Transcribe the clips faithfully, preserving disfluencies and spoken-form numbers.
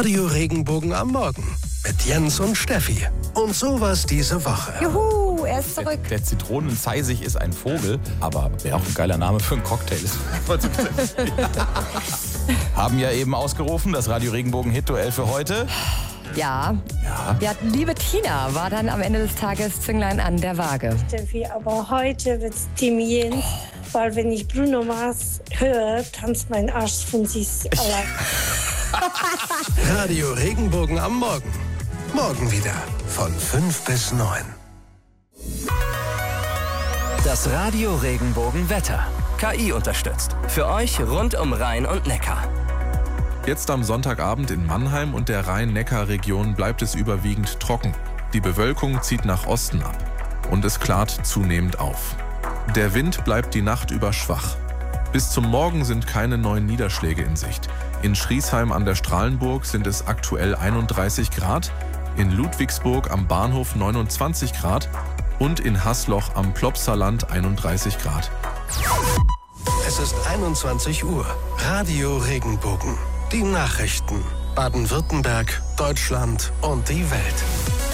Radio Regenbogen am Morgen mit Jens und Steffi. Und sowas diese Woche. Juhu, er ist zurück. Der, der Zitronenzeisig ist ein Vogel, aber wäre auch ein geiler Name für einen Cocktail. Haben ja eben ausgerufen, das Radio Regenbogen Hit-Duell für heute. Ja. Ja. ja, liebe Tina war dann am Ende des Tages Zünglein an der Waage. Steffi, aber heute wird's Team Jens, weil wenn ich Bruno Mars höre, tanzt mein Arsch von sich allein. Radio Regenbogen am Morgen. Morgen wieder von fünf bis neun. Das Radio Regenbogen Wetter. K I unterstützt. Für euch rund um Rhein und Neckar. Jetzt am Sonntagabend in Mannheim und der Rhein-Neckar-Region bleibt es überwiegend trocken. Die Bewölkung zieht nach Osten ab und es klart zunehmend auf. Der Wind bleibt die Nacht über schwach. Bis zum Morgen sind keine neuen Niederschläge in Sicht. In Schriesheim an der Strahlenburg sind es aktuell einunddreißig Grad, in Ludwigsburg am Bahnhof neunundzwanzig Grad und in Haßloch am Plopsaland einunddreißig Grad. Es ist einundzwanzig Uhr. Radio Regenbogen. Die Nachrichten. Baden-Württemberg, Deutschland und die Welt.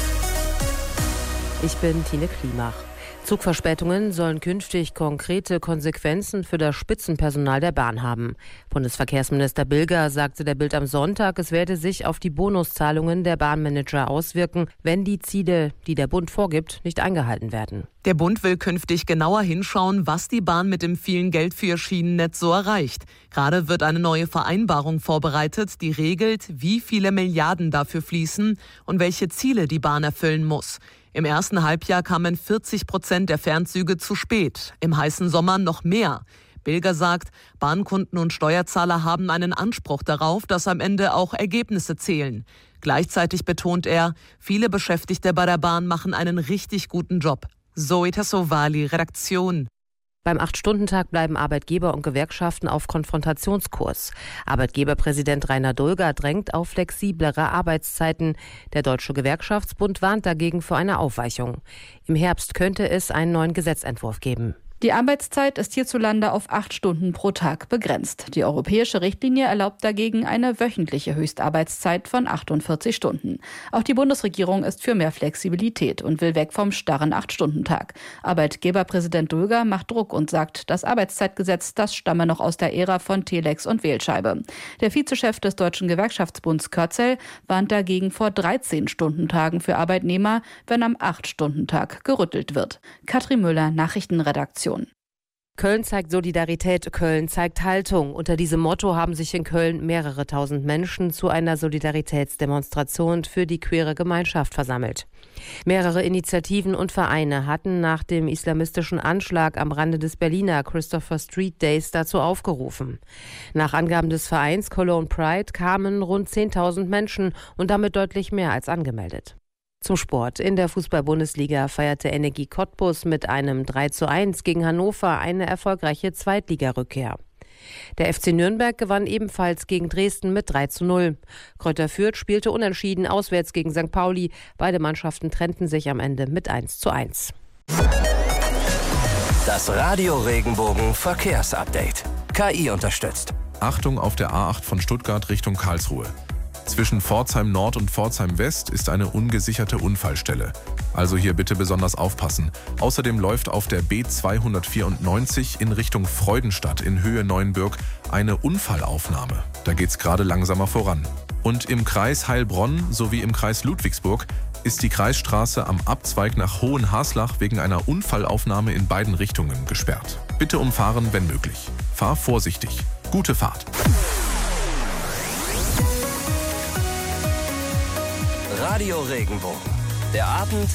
Ich bin Tine Klimach. Zugverspätungen sollen künftig konkrete Konsequenzen für das Spitzenpersonal der Bahn haben. Bundesverkehrsminister Bilger sagte der Bild am Sonntag, es werde sich auf die Bonuszahlungen der Bahnmanager auswirken, wenn die Ziele, die der Bund vorgibt, nicht eingehalten werden. Der Bund will künftig genauer hinschauen, was die Bahn mit dem vielen Geld für ihr Schienennetz so erreicht. Gerade wird eine neue Vereinbarung vorbereitet, die regelt, wie viele Milliarden dafür fließen und welche Ziele die Bahn erfüllen muss. Im ersten Halbjahr kamen vierzig Prozent der Fernzüge zu spät, im heißen Sommer noch mehr. Bilger sagt, Bahnkunden und Steuerzahler haben einen Anspruch darauf, dass am Ende auch Ergebnisse zählen. Gleichzeitig betont er, viele Beschäftigte bei der Bahn machen einen richtig guten Job. Zoe Tassovali, Redaktion. Beim Acht-Stunden-Tag bleiben Arbeitgeber und Gewerkschaften auf Konfrontationskurs. Arbeitgeberpräsident Rainer Dulger drängt auf flexiblere Arbeitszeiten. Der Deutsche Gewerkschaftsbund warnt dagegen vor einer Aufweichung. Im Herbst könnte es einen neuen Gesetzentwurf geben. Die Arbeitszeit ist hierzulande auf acht Stunden pro Tag begrenzt. Die europäische Richtlinie erlaubt dagegen eine wöchentliche Höchstarbeitszeit von achtundvierzig Stunden. Auch die Bundesregierung ist für mehr Flexibilität und will weg vom starren acht-Stunden-Tag. Arbeitgeberpräsident Dulger macht Druck und sagt, das Arbeitszeitgesetz, das stamme noch aus der Ära von Telex und Wählscheibe. Der Vizechef des Deutschen Gewerkschaftsbunds Körzel warnt dagegen vor dreizehn-Stunden-Tagen für Arbeitnehmer, wenn am acht-Stunden-Tag gerüttelt wird. Katrin Müller, Nachrichtenredaktion. Köln zeigt Solidarität, Köln zeigt Haltung. Unter diesem Motto haben sich in Köln mehrere tausend Menschen zu einer Solidaritätsdemonstration für die queere Gemeinschaft versammelt. Mehrere Initiativen und Vereine hatten nach dem islamistischen Anschlag am Rande des Berliner Christopher Street Days dazu aufgerufen. Nach Angaben des Vereins Cologne Pride kamen rund zehntausend Menschen und damit deutlich mehr als angemeldet. Zum Sport. In der Fußball-Bundesliga feierte Energie Cottbus mit einem drei zu eins gegen Hannover eine erfolgreiche Zweitligarückkehr. Der F C Nürnberg gewann ebenfalls gegen Dresden mit drei zu null. Kräuter Fürth spielte unentschieden auswärts gegen Sankt Pauli. Beide Mannschaften trennten sich am Ende mit eins zu eins. Das Radio Regenbogen Verkehrsupdate. K I unterstützt. Achtung auf der A acht von Stuttgart Richtung Karlsruhe. Zwischen Pforzheim Nord und Pforzheim West ist eine ungesicherte Unfallstelle. Also hier bitte besonders aufpassen. Außerdem läuft auf der B zweihundertvierundneunzig in Richtung Freudenstadt in Höhe Neuenbürg eine Unfallaufnahme. Da geht's gerade langsamer voran. Und im Kreis Heilbronn sowie im Kreis Ludwigsburg ist die Kreisstraße am Abzweig nach Hohenhaslach wegen einer Unfallaufnahme in beiden Richtungen gesperrt. Bitte umfahren, wenn möglich. Fahr vorsichtig. Gute Fahrt. Radio Regenbogen. Der Abend